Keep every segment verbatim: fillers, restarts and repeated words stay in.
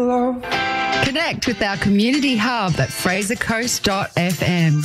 Connect with our community hub at fraser coast dot f m.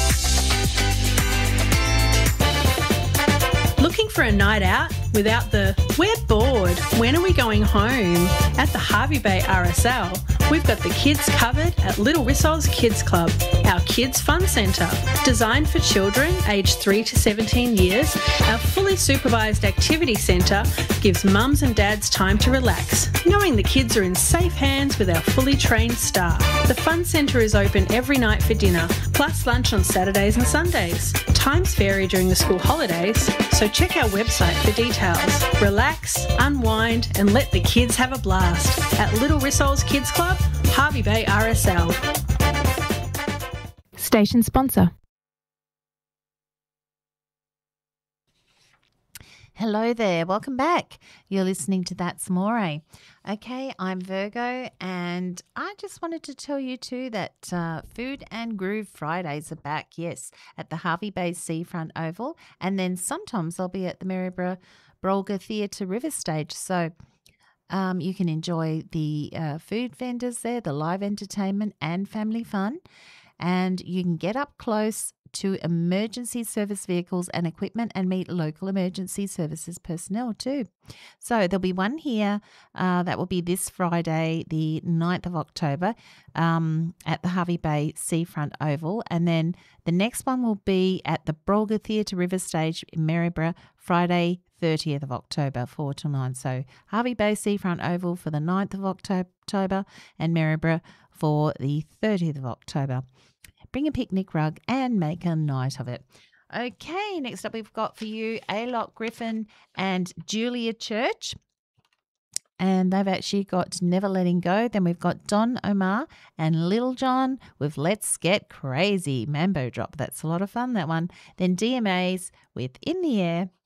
Looking for a night out without the "we're bored, when are we going home"? At the Hervey Bay R S L, we've got the kids covered at Little Rissol's Kids Club, our kids fun centre. Designed for children aged three to seventeen years, our fully supervised activity centre gives mums and dads time to relax, knowing the kids are in safe hands with our fully trained staff. The fun centre is open every night for dinner, plus lunch on Saturdays and Sundays. Times vary during the school holidays, so check our website for details. Relax, unwind and let the kids have a blast at Little Rissol's Kids Club, Hervey Bay R S L. Station sponsor. Hello there, welcome back. You're listening to That's More. Okay, I'm Virgo, and I just wanted to tell you too that uh, Food and Groove Fridays are back, yes, at the Hervey Bay Seafront Oval, and then sometimes I'll be at the Maryborough Brolga Theatre River Stage, so um, you can enjoy the uh, food vendors there, the live entertainment and family fun, and you can get up close to emergency service vehicles and equipment and meet local emergency services personnel too. So there'll be one here uh, that will be this Friday, the ninth of October, um, at the Hervey Bay Seafront Oval. And then the next one will be at the Brolga Theatre River Stage in Maryborough, Friday, thirtieth of October, four till nine. So Hervey Bay Seafront Oval for the ninth of October and Maryborough for the thirtieth of October. Bring a picnic rug and make a night of it. Okay, next up we've got for you Alok Griffin and Julia Church. And they've actually got Never Letting Go. Then we've got Don Omar and Little John with Let's Get Crazy, Mambo Drop. That's a lot of fun, that one. Then D M As with In the Air.